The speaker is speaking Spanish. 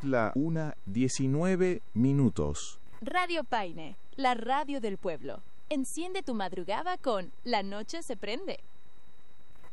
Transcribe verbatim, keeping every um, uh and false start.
la una diecinueve minutos. Radio Paine, la radio del pueblo. Enciende tu madrugada con La Noche se prende.